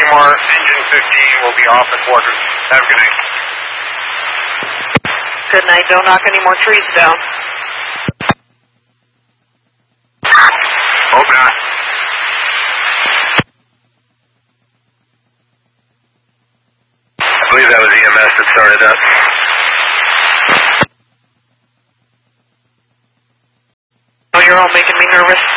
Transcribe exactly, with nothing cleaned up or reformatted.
more. Engine fifteen will be off at quarters. Have a good night. Good night. Don't knock any more trees down. Hope not. I believe that was E M S that started up. Oh, you're all making me nervous.